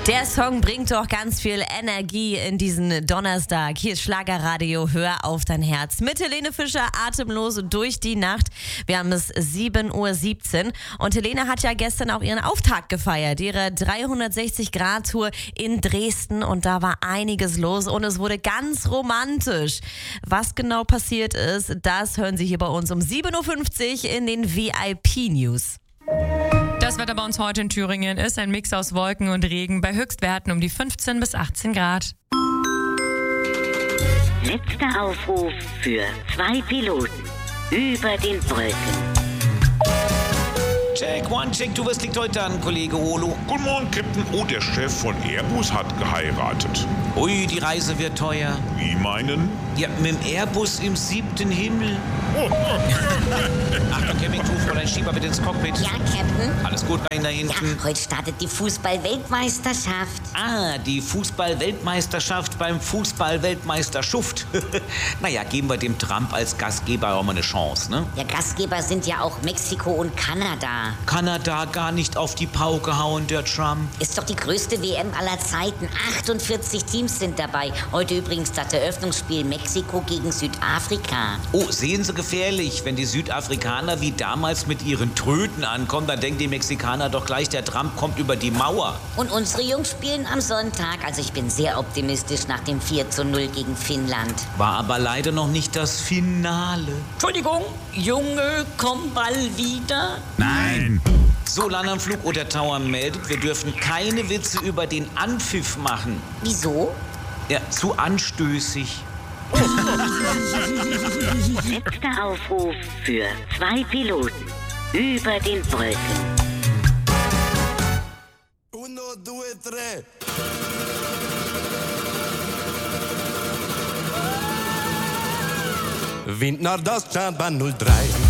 Der Song bringt doch ganz viel Energie in diesen Donnerstag. Hier ist Schlagerradio, hör auf dein Herz. Mit Helene Fischer, atemlos durch die Nacht. Wir haben es 7:17 Uhr und Helene hat ja gestern auch ihren Auftakt gefeiert. Ihre 360-Grad-Tour in Dresden und da war einiges los und es wurde ganz romantisch. Was genau passiert ist, das hören Sie hier bei uns um 7:50 Uhr in den VIP-News. Das Wetter bei uns heute in Thüringen ist ein Mix aus Wolken und Regen bei Höchstwerten um die 15 bis 18 Grad. Letzter Aufruf für 2 Piloten über den Wolken. Check, one, check, du, was liegt heute an, Kollege Olo? Guten Morgen, Captain. Oh, der Chef von Airbus hat geheiratet. Ui, die Reise wird teuer. Wie meinen? Ja, mit dem Airbus im 7. Himmel. Achtung, Campingtuch, Fräulein, schieb mal bitte ins Cockpit. Ja, Captain? Alles gut bei Ihnen da Ja, hinten? heute startet die Fußball-Weltmeisterschaft. Ah, die Fußball-Weltmeisterschaft beim Fußball-Weltmeisterschuft. Naja, geben wir dem Trump als Gastgeber auch mal eine Chance, ne? Ja, Gastgeber sind ja auch Mexiko und Kanada. Kanada gar nicht auf die Pauke hauen, der Trump. Ist doch die größte WM aller Zeiten. 48 Teams sind dabei. Heute übrigens das Eröffnungsspiel Mexiko gegen Südafrika. Oh, sehen Sie gefährlich. Wenn die Südafrikaner wie damals mit ihren Tröten ankommen, dann denken die Mexikaner doch gleich, der Trump kommt über die Mauer. Und unsere Jungs spielen am Sonntag. Also ich bin sehr optimistisch nach dem 4:0 gegen Finnland. War aber leider noch nicht das Finale. Entschuldigung, Junge, komm bald wieder. Nein. So, Landanflug oder Tower meldet, wir dürfen keine Witze über den Anpfiff machen. Wieso? Ja, zu anstößig. Letzter Aufruf für 2 Piloten über den Wolken. 1, 2, 3. Wind Nordoststadtbahn 03.